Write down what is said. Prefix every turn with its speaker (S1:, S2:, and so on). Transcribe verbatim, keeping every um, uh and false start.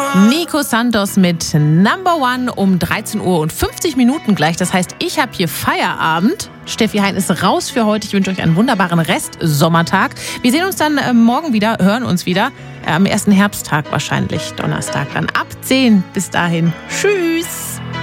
S1: Nico Santos mit Number One um dreizehn Uhr und fünfzig Minuten gleich. Das heißt, ich habe hier Feierabend. Steffi Hein ist raus für heute. Ich wünsche euch einen wunderbaren Rest-Sommertag. Wir sehen uns dann äh, morgen wieder, hören uns wieder. Äh, am ersten Herbsttag wahrscheinlich, Donnerstag dann ab zehn. Bis dahin. Tschüss.